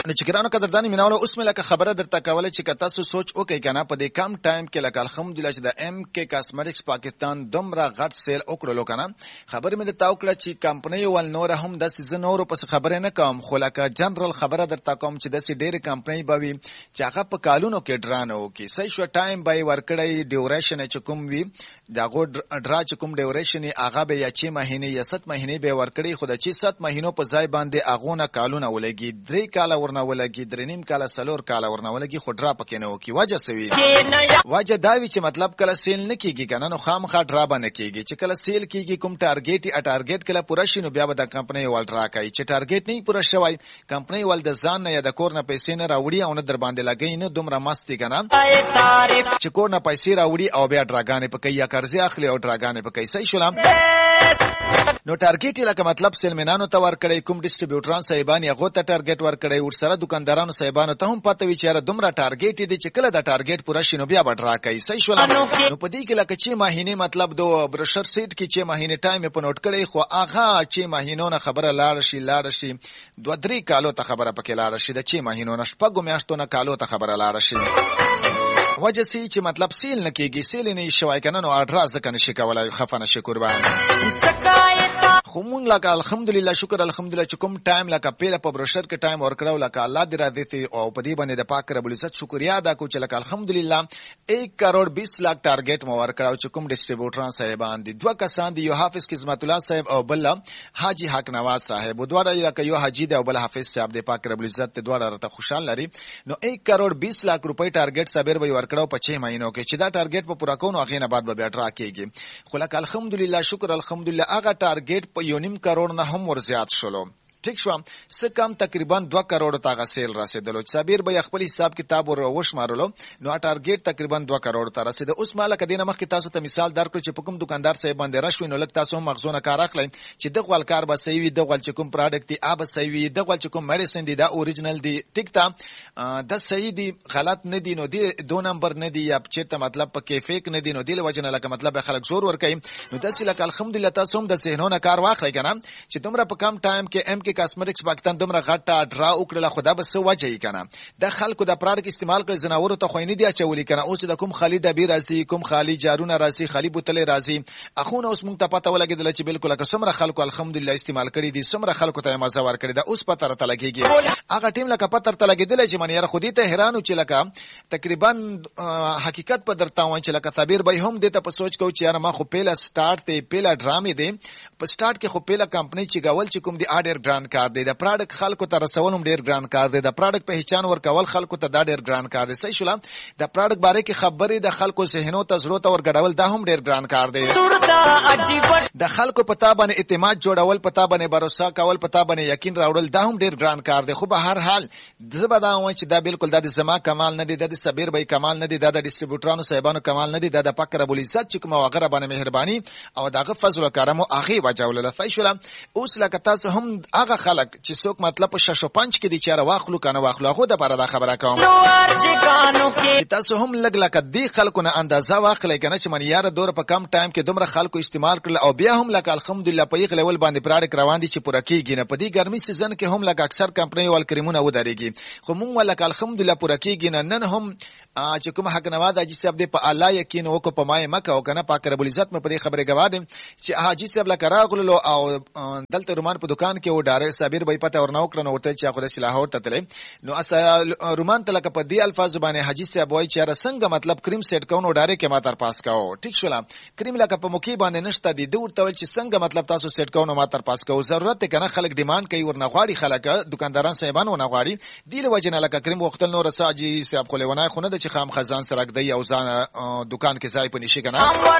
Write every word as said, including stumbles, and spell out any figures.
نو چې ګرانو قدرداني میناولو اوس مې لکه خبره درته کوله چې تاسو سوچ وکړئ کنه په دې کم ټایم کې لکه الحمدلله چې د ایم کې کاسمیټکس پاکستان دومره غټ سیل وکړلو کنه خبر مې درته وکړه چې کمپنۍ ول نور هم د سیزن نور پس خبره نه کوم خو لکه جنرال خبره درته کوم چې د سې ډېر کمپنۍ بوي چې هغه په کالونو کې ډرانه وکي صحیح شو ټایم به ورکړی ډیوریشن چې کوم وي داغه ډرا چې کوم ډیوریشن هغه به یا چې مهینه یا ست مهینه به ورکړي خو د چې ست مهینو په ځای باندې اغونه کالونه ولګي درې کاله ورنه ولګي درې نیم کاله سلور کاله ورنه ولګي خو ډرا پکې نه وکي وجه سوي وجه دا وی چې مطلب کله سیل نه کیږي کنه نو خامخا ډرا باندې کیږي چې کله سیل کیږي کوم ټارګټ ا ټارګټ کله پوره شي نو بیا به د کمپنۍ ول ډرا کوي چې ټارګټ نه پوره شوی کمپنۍ ول د ځان نه یا د کور نه پیسې نه راوړي او نه در باندې لګي نه دومره مستی کنه چې کور نه پیسې راوړي او بیا ډراګانې پکې یا قرضې اخلي او ډراګانې پکې صحیح شولم نو ټارګټ لکه مطلب سیلمنانو ته ور کړی کوم ډیسټریبیوټران صاحبان هغه ته ټارګټ ور کړی ور سره دکاندارانو صاحبانو ته هم پته وی چې دومره ټارګټ دي چې کله دا ټارګټ پوره شي نو بیا به ډرا کوي صحیح شول نو په دې کې لکه چې ماهینه مطلب دو برشر سیټ کې چې ماهینه ټایم په نوٹ کړی خو هغه چې ماهینو نه خبره لاړ شي لاړ شي دوه درې کالو ته خبره پکې لاړ شي د چې ماهینو نشپګو میاشتو نه کالو ته خبره لاړ شي وجه سي چې مطلب سیل نه کېږي سیل نه شوای کنه نو اډراس ځکه نشي کولای خفنه شي قربان خو مونږ لکه الحمدلله شکر الحمدلله چې کوم ټایم لکه پیله په بروشر کې ټایم ورکړو لکه الله دې راضي ته او په دې باندې د پاک رب العزت شکریا ادا کو چې لکه الحمدلله एक करोड़ बीस लाख टारगेट مو ورکړو چې کوم ډیسټریبیوټران صاحبان دي دوه کسان دي یو حافظ قسمت الله صاحب او بل حاجی حق نواز صاحب دوه لکه یو حاجی دی او بل حافظ صاحب د پاک رب العزت ته دوه راته خوشحال لري نو एक करोड़ बीस लाख روپۍ ټارګټ صابر به ورکړو په छह مهینو کې چې دا ټارګټ په پورا کوو هغه نه بعد به ډرا کېږي خو لکه الحمدلله شکر الحمدلله هغه ټارګټ په یو نیم کروڑ نه هم ور زیات شولو ٹھیک شو څه کم تقریبا دوه کروڑ ته غسیل رسیدلو صابر به خپل حساب کتاب ور وشمارلو نو ټارګټ تقریبا دوه کروڑ ته رسید اوس مالک دینه مخ تاسو ته مثال درکړو چې په کوم دکاندار صاحب باندې راشوي نو لک تاسو مغزونه کار اخلئ چې د غوال کار به صحیح وي د غوال چې کوم پروډکټ دی اب صحیح وي د غوال چې کوم میډیسن دی دا اوریجنل دی ټیک تا د صحیح دی غلط نه دی نو دی دو نمبر نه دی یا چیرته مطلب پکې فیک نه دی نو دی وجنه لکه مطلب خلک زور ور کوي نو داسې لکه الحمدلله تاسو هم د ذهنونه کار واخلئ کنه چې دومره په کم ټایم کې ام کې کاسمیټکس پاکستان دومره غټه ډرا وکړه خدا به څه وجه یې کنه د خلکو د پروډکټ استعمال کوي زناورو ته خوینه دی اچولې کنه اوس د کوم خالی د بیر راځي کوم خالی جارونه راځي خالی بوتلې راځي اخونه اوس مونږ ته پته ولګیدل چې بالکل که څومره خلکو الحمدلله استعمال کړي دي څومره خلکو ته مزه ور کړی دا اوس پته راته لګیږي هغه ټیم لکه پته راته لګیدل چې من یاره خودی ته حیران و چې لکه تقریبا حقیقت په درته وای چې لکه تعبیر به هم دته په سوچ کو چې یاره ما خو پیله سٹارټ ته پیله ډرامې دی په سٹارټ کې خو پیله کمپنی چې غول چې کوم دی اډر ګران کار دی د پروډکټ خلکو ته رسولم ډیر ګران کار دی د پروډکټ پہچان ورکول خلکو ته دا ډیر ګران کار دی صحیح شول د پروډکټ باره کې خبرې د خلکو ذهنو ته ضرورت اور غډول دا هم ډیر ګران کار دی د خلکو پتا باندې اعتماد جوړول پتا باندې باور کول پتا باندې یقین راوړل دا هم ډیر ګران کار دی خو به هر حال زبدا وای چې دا بالکل د زما کمال نه دی د صبر به کمال نه دی د ډیسټریبیوټرانو صاحبانو کمال نه دی د پاک رب العزت چې کوم وغیرہ باندې مهرباني او دغه فضل او کرم او اخی وجول الله صحیح شول اوس لکه تاسو هم هغه خلک چې څوک مطلب شش پنځ کې دي چې واخلو کنه واخلو خو د پاره دا خبره کوم تاسو هم لګ لکه دی خلکو نه اندازه واخلئ کنه چې من یاره دور په کم ټایم کې دومره خلکو استعمال کړل او بیا هم لکه الحمدلله په یغ لیول باندې پروډکټ روان دي چې پوره کیږي نه په دې ګرمي سیزن کې هم لکه اکثر کمپنۍ ول کریمونه ودرېږي خو مونږ ولکه الحمدلله پوره کیږي نه نن هم چې کوم حق نواز حاجی صاحب دې په الله یقین وکړو په مای مکه او کنه پاک رب العزت مې په دې خبره گواه دي چې حاجی صاحب لکه راغلو او دلته رومان په دکان کې و ډاره صابر به پته ورنو کړنو ورته چې خو د لاهور ته تلې نو اس رومان ته لکه په دې الفاظ باندې حاجی صاحب وای چې څنګه مطلب کریم سیټ کوو ډاره کې ما تر پاس کاو ټیک شول کریم لکه په موکی باندې نشته دي د ورته چې څنګه مطلب تاسو سیټ کوو ما تر پاس کاو ضرورت کنه خلک ډیماند کوي ورنه غواړي خلک دکانداران صاحبان ونه غواړي دی له وجنه لکه کریم وختل نو رساجي صاحب خو له ونه خو نه د چې خام خزان سره دی او ځان دکان کې ځای پني شي کنه